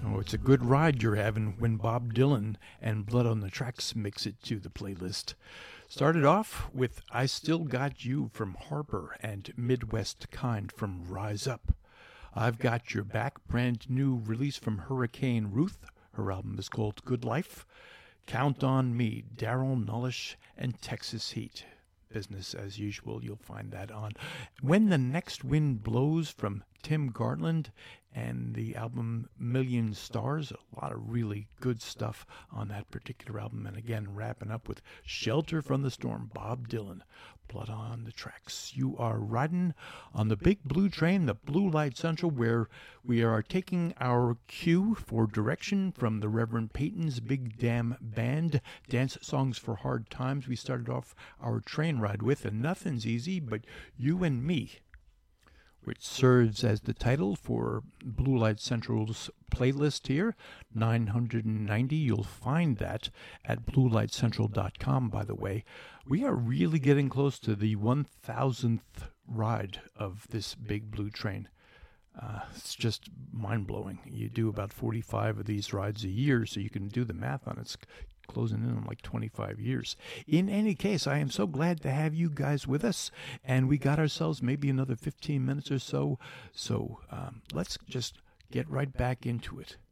Oh, it's a good ride you're having when Bob Dylan and Blood on the Tracks makes it to the playlist. Started off with I Still Got You from Harper and Midwest Kind from Rise Up. I've Got Your Back, brand new release from Hurricane Ruth. Her album is called Good Life. Count on Me, Daryl Nullish and Texas Heat. Business as usual, you'll find that on When the Next Wind Blows from Tim Gartland and the album Million Stars. A lot of really good stuff on that particular album. And again, wrapping up with Shelter from the Storm, Bob Dylan, Blood on the Tracks. You are riding on the big blue train, the Blue Light Central, where we are taking our cue for direction from the Reverend Peyton's Big Damn Band, Dance Songs for Hard Times. We started off our train ride with, and nothing's easy but you and me, which serves as the title for Blue Light Central's playlist here, 990. You'll find that at bluelightcentral.com, by the way. We are really getting close to the 1,000th ride of this big blue train. It's just mind-blowing. You do about 45 of these rides a year, so you can do the math on it. It's closing in on like 25 years. In any case, I am so glad to have you guys with us, and we got ourselves maybe another 15 minutes or so. So let's just get right back into it.